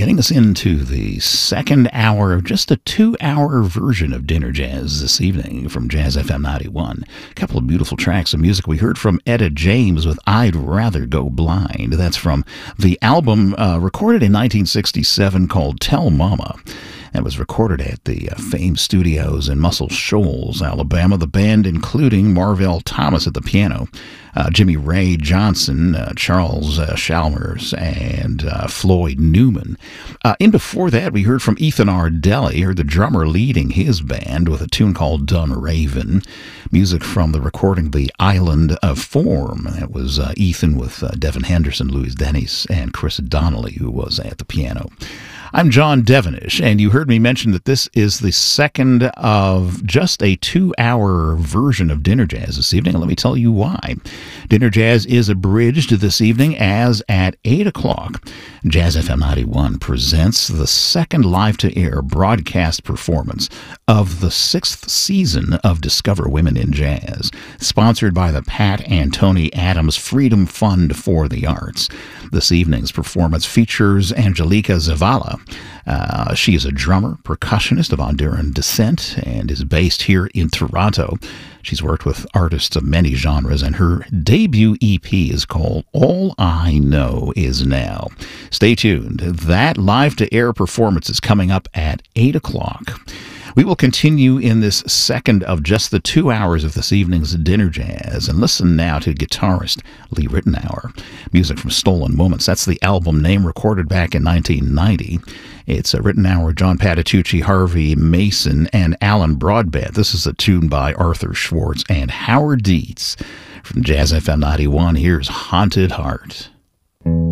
getting us into the second hour of just a 2-hour version of Dinner Jazz this evening from Jazz FM 91. A couple of beautiful tracks of music. We heard from Etta James with I'd Rather Go Blind. That's from the album recorded in 1967 called Tell Mama. That was recorded at the Fame Studios in Muscle Shoals, Alabama. The band, including Marvell Thomas at the piano, Jimmy Ray Johnson, Charles Chalmers, and Floyd Newman. In before that, we heard from Ethan Ardelli, or the drummer leading his band, with a tune called Dunraven. Music from the recording The Island of Form. That was Ethan with Devin Henderson, Louis Dennis, and Chris Donnelly, who was at the piano. I'm John Devenish, and you heard me mention that this is the second of just a 2-hour version of Dinner Jazz this evening, and let me tell you why. Dinner Jazz is abridged this evening as at 8 o'clock, Jazz FM 91 presents the second live-to-air broadcast performance of the 6th season of Discover Women in Jazz, sponsored by the Pat and Tony Adams Freedom Fund for the Arts. This evening's performance features Angelica Zavala. She is a drummer, percussionist of Honduran descent, and is based here in Toronto. She's worked with artists of many genres, and her debut EP is called All I Know Is Now. Stay tuned. That live-to-air performance is coming up at 8 o'clock. We will continue in this second of just the 2 hours of this evening's Dinner Jazz, and listen now to guitarist Lee Ritenour. Music from Stolen Moments. That's the album name, recorded back in 1990. It's Ritenour, John Patitucci, Harvey Mason, and Alan Broadbent. This is a tune by Arthur Schwartz and Howard Dietz. From Jazz FM 91, here's Haunted Heart.